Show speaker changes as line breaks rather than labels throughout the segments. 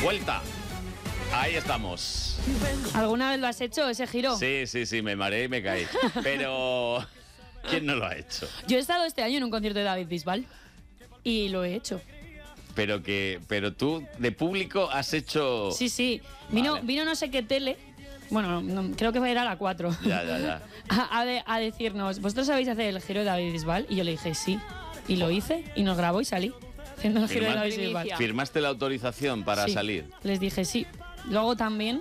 Vuelta. Ahí estamos.
¿Alguna vez lo has hecho, ese giro?
Sí, me mareé y me caí. Pero, ¿quién no lo ha hecho?
Yo he estado este año en un concierto de David Bisbal y lo he hecho.
Pero tú, de público, has hecho...
Sí.
Vale.
Vino no sé qué tele, bueno, creo que era la 4.
Ya.
A decirnos, ¿vosotros sabéis hacer el giro de David Bisbal? Y yo le dije, sí. Y lo hice, y nos grabó y salí haciendo el giro de David Bisbal.
¿Firmaste la autorización para salir?
Les dije sí. Luego también...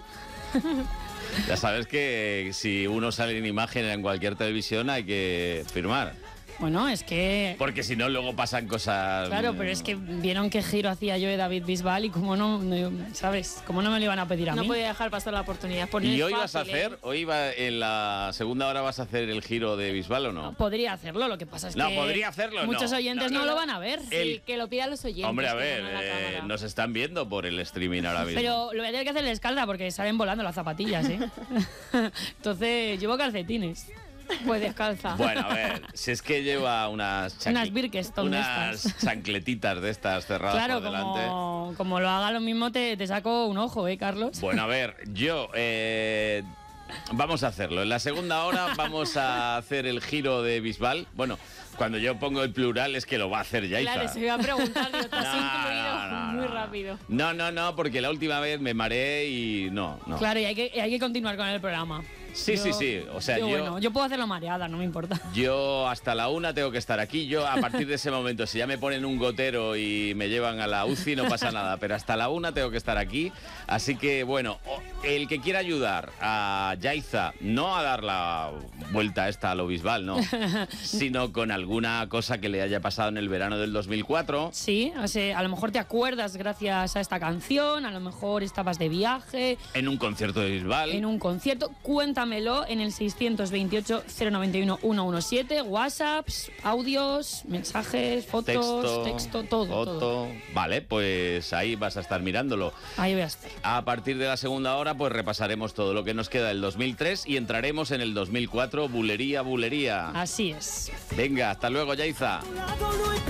Ya sabes que si uno sale en imagen en cualquier televisión hay que firmar.
Bueno, es que...
Porque si no, luego pasan cosas...
Claro, pero es que vieron qué giro hacía yo de David Bisbal y como no, ¿sabes? Como no me lo iban a pedir a mí.
No podía dejar pasar la oportunidad.
¿Y hoy vas a hacer? ¿Hoy en la segunda hora vas a hacer el giro de Bisbal o no?
Podría hacerlo, lo que pasa es que...
No, podría hacerlo,
muchos oyentes no lo van a ver.
Sí, que lo pidan los oyentes.
Hombre, a ver, nos están viendo por el streaming ahora mismo.
Pero lo voy a tener que hacer de escalda porque salen volando las zapatillas, ¿eh? Entonces, llevo calcetines.
Pues descalza.
Bueno, a ver, si es que lleva unas
Birkenstock de estas.
chancletitas de estas cerradas
claro,
por delante.
Como lo haga lo mismo te saco un ojo, Carlos?
Bueno, a ver, vamos a hacerlo. En la segunda hora vamos a hacer el giro de Bisbal. Bueno, cuando yo pongo el plural es que lo va a hacer Yaiza.
Claro, se iba a preguntar, digo, ¿te has incluido? Muy rápido.
No, porque la última vez me mareé y no.
Claro, y hay que continuar con el programa.
Sí. O sea,
yo puedo hacerlo mareada, no me importa.
Yo hasta la 1 tengo que estar aquí. Yo a partir de ese momento, si ya me ponen un gotero y me llevan a la UCI, no pasa nada. Pero hasta la 1 tengo que estar aquí. Así que, bueno, el que quiera ayudar a Yaiza, no a dar la vuelta esta a lo Bisbal, no, sino con alguna cosa que le haya pasado en el verano del 2004.
Sí, o sea, a lo mejor te acuerdas gracias a esta canción, a lo mejor estabas de viaje.
En un concierto de Bisbal.
En un concierto. Cuéntamelo en el 628-091-117, WhatsApps, audios, mensajes, fotos, texto, todo.
Vale, pues ahí vas a estar mirándolo.
Ahí voy a estar.
A partir de la segunda hora, pues repasaremos todo lo que nos queda del 2003 y entraremos en el 2004, bulería.
Así es.
Venga, hasta luego, Yaiza.